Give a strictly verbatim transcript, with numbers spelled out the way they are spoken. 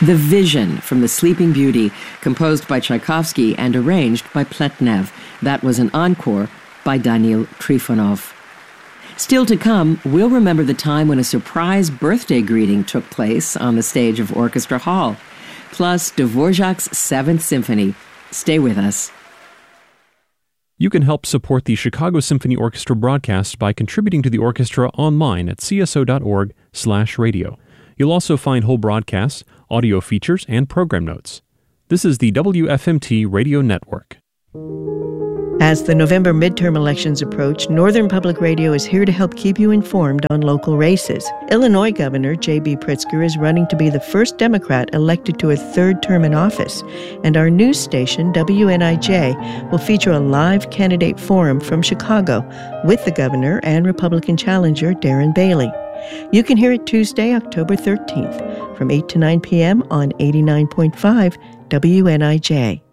The Vision from The Sleeping Beauty, composed by Tchaikovsky and arranged by Pletnev. That was an encore by Daniil Trifonov. Still to come, we'll remember the time when a surprise birthday greeting took place on the stage of Orchestra Hall. Plus, Dvorak's Seventh Symphony. Stay with us. You can help support the Chicago Symphony Orchestra broadcast by contributing to the orchestra online at c s o dot org slash radio. You'll also find whole broadcasts, audio features, and program notes. This is the W F M T Radio Network. As the November midterm elections approach, Northern Public Radio is here to help keep you informed on local races. Illinois Governor J B Pritzker is running to be the first Democrat elected to a third term in office, and our news station, W N I J, will feature a live candidate forum from Chicago with the governor and Republican challenger Darren Bailey. You can hear it Tuesday, October thirteenth, from eight to nine p.m. on eighty-nine point five W N I J.